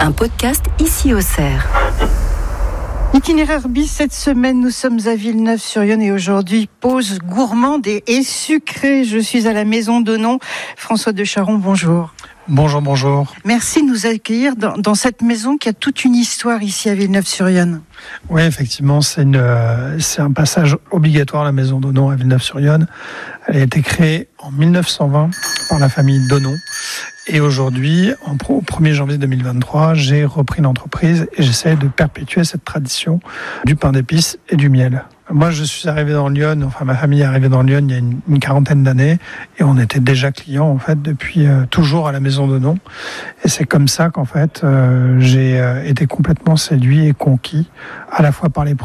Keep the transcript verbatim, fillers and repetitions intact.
un podcast ici au Cerf. Itinéraire bis, cette semaine, nous sommes à Villeneuve-sur-Yonne et aujourd'hui, pause gourmande et, et sucrée. Je suis à la Maison d'Onon. François de Charon, bonjour. Bonjour, bonjour. Merci de nous accueillir dans, dans cette maison qui a toute une histoire ici à Villeneuve-sur-Yonne. Oui, effectivement, c'est, une, euh, c'est un passage obligatoire, la Maison d'Onon à Villeneuve-sur-Yonne. Elle a été créée en dix-neuf cent vingt par la famille d'Onon. Et aujourd'hui, en, au premier janvier deux mille vingt-trois, j'ai repris l'entreprise et j'essaie de perpétuer cette tradition du pain d'épices et du miel. Moi, je suis arrivé dans Lyon, enfin ma famille est arrivée dans Lyon il y a une, une quarantaine d'années et on était déjà clients en fait depuis euh, toujours à la Maison d'Onon. Et c'est comme ça qu'en fait euh, j'ai euh, été complètement séduit et conquis à la fois par les